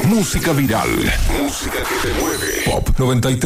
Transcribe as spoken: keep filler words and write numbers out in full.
Música viral. Música que te mueve. Pop noventa y tres.